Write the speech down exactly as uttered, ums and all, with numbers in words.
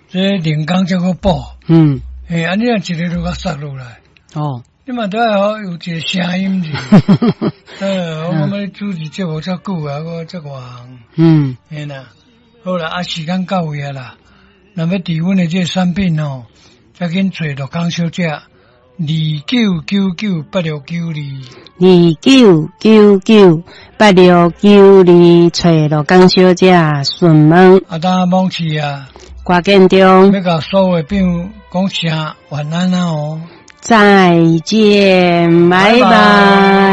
这零工才个报。 嗯， 诶，安尼样一个都甲杀落来。 哦， 你嘛都要有一个声音是。呃，我们咧主持节目遮久啊，我遮外行。 嗯， 嘿啦，好啦，啊时间到位啊啦。那么伫阮的这产品哦，再紧找陆江小姐，二九九九八六九二， 二九九九八六九二，找陆江小姐询问。 啊，当往期啊， 挂建中， 要甲所有朋友讲声晚安啊哦。 再见，拜拜。